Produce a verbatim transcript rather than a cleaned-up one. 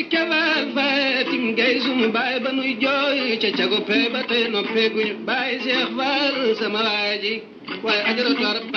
cawal fatim gay sunu baay ba nuy jooy ca cago pey ba tey no peguñu baay Cheikh Fall sama waaji waaye ajaratu arab